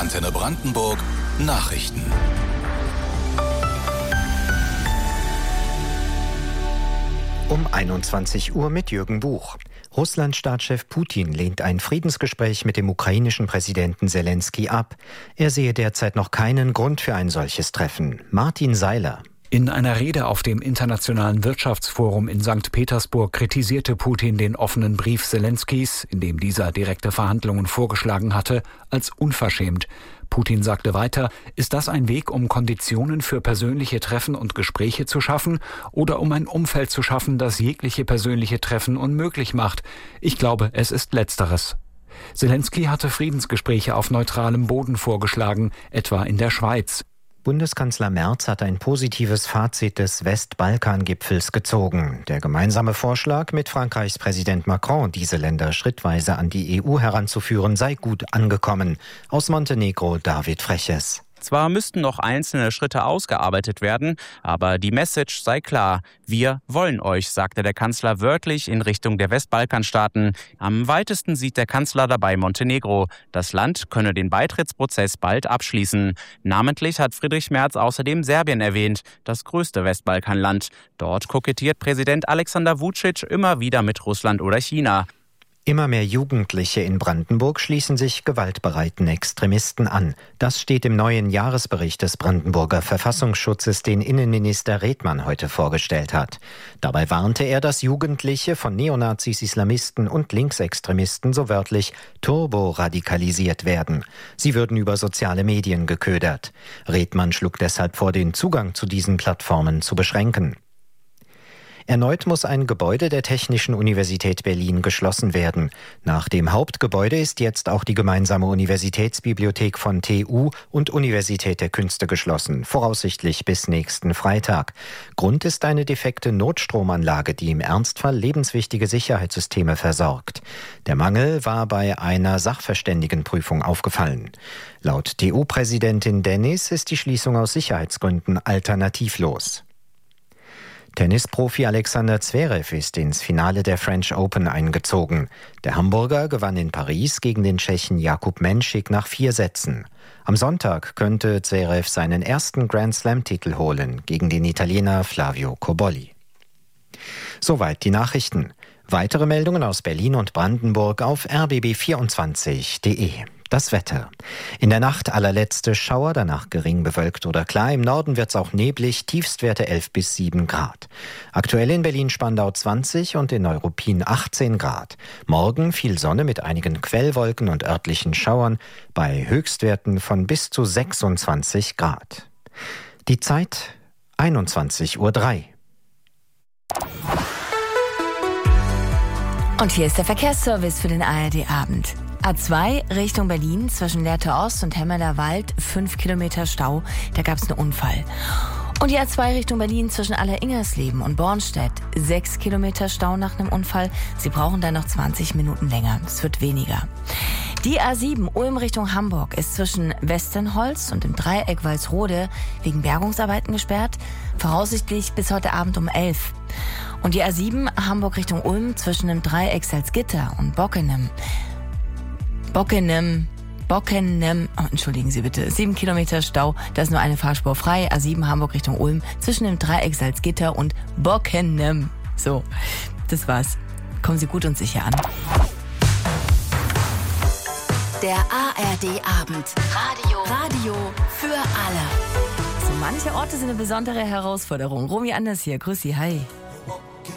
Antenne Brandenburg Nachrichten. Um 21 Uhr mit Jürgen Buch. Russlands-Staatschef Putin lehnt ein Friedensgespräch mit dem ukrainischen Präsidenten Selenskyj ab. Er sehe derzeit noch keinen Grund für ein solches Treffen. Martin Seiler. In einer Rede auf dem Internationalen Wirtschaftsforum in St. Petersburg kritisierte Putin den offenen Brief Selenskys, in dem dieser direkte Verhandlungen vorgeschlagen hatte, als unverschämt. Putin sagte weiter, ist das ein Weg, um Konditionen für persönliche Treffen und Gespräche zu schaffen oder um ein Umfeld zu schaffen, das jegliche persönliche Treffen unmöglich macht? Ich glaube, es ist Letzteres. Selenskyj hatte Friedensgespräche auf neutralem Boden vorgeschlagen, etwa in der Schweiz. Bundeskanzler Merz hat ein positives Fazit des Westbalkan-Gipfels gezogen. Der gemeinsame Vorschlag, mit Frankreichs Präsident Macron diese Länder schrittweise an die EU heranzuführen, sei gut angekommen. Aus Montenegro David Freches. Zwar müssten noch einzelne Schritte ausgearbeitet werden, aber die Message sei klar. Wir wollen euch, sagte der Kanzler wörtlich in Richtung der Westbalkanstaaten. Am weitesten sieht der Kanzler dabei Montenegro. Das Land könne den Beitrittsprozess bald abschließen. Namentlich hat Friedrich Merz außerdem Serbien erwähnt, das größte Westbalkanland. Dort kokettiert Präsident Alexander Vučić immer wieder mit Russland oder China. Immer mehr Jugendliche in Brandenburg schließen sich gewaltbereiten Extremisten an. Das steht im neuen Jahresbericht des Brandenburger Verfassungsschutzes, den Innenminister Redmann heute vorgestellt hat. Dabei warnte er, dass Jugendliche von Neonazis, Islamisten und Linksextremisten so wörtlich turboradikalisiert werden. Sie würden über soziale Medien geködert. Redmann schlug deshalb vor, den Zugang zu diesen Plattformen zu beschränken. Erneut muss ein Gebäude der Technischen Universität Berlin geschlossen werden. Nach dem Hauptgebäude ist jetzt auch die gemeinsame Universitätsbibliothek von TU und Universität der Künste geschlossen, voraussichtlich bis nächsten Freitag. Grund ist eine defekte Notstromanlage, die im Ernstfall lebenswichtige Sicherheitssysteme versorgt. Der Mangel war bei einer Sachverständigenprüfung aufgefallen. Laut TU-Präsidentin Dennis ist die Schließung aus Sicherheitsgründen alternativlos. Tennisprofi Alexander Zverev ist ins Finale der French Open eingezogen. Der Hamburger gewann in Paris gegen den Tschechen Jakub Menšik nach 4 Sätzen. Am Sonntag könnte Zverev seinen ersten Grand-Slam-Titel holen gegen den Italiener Flavio Cobolli. Soweit die Nachrichten. Weitere Meldungen aus Berlin und Brandenburg auf rbb24.de. Das Wetter. In der Nacht allerletzte Schauer, danach gering bewölkt oder klar. Im Norden wird es auch neblig, Tiefstwerte 11 bis 7 Grad. Aktuell in Berlin-Spandau 20 und in Neuruppin 18 Grad. Morgen viel Sonne mit einigen Quellwolken und örtlichen Schauern bei Höchstwerten von bis zu 26 Grad. Die Zeit 21:03 Uhr. Und hier ist der Verkehrsservice für den ARD-Abend. A2 Richtung Berlin zwischen Lehrte Ost und Hemmeler Wald, 5 Kilometer Stau, da gab es einen Unfall. Und die A2 Richtung Berlin zwischen Alleringersleben und Bornstedt, 6 Kilometer Stau nach einem Unfall. Sie brauchen dann noch 20 Minuten länger, es wird weniger. Die A7 Ulm Richtung Hamburg ist zwischen Westernholz und dem Dreieck Walsrode wegen Bergungsarbeiten gesperrt, voraussichtlich bis heute Abend um 11. Und die A7 Hamburg Richtung Ulm zwischen dem Dreieck Salzgitter und Bockenem, entschuldigen Sie bitte, 7 Kilometer Stau, da ist nur eine Fahrspur frei, A7 Hamburg Richtung Ulm, zwischen dem Dreieck Salzgitter und Bockenem. So, das war's. Kommen Sie gut und sicher an. Der ARD-Abend. Radio für alle. So manche Orte sind eine besondere Herausforderung. Romy Anders hier, grüß Sie, hi.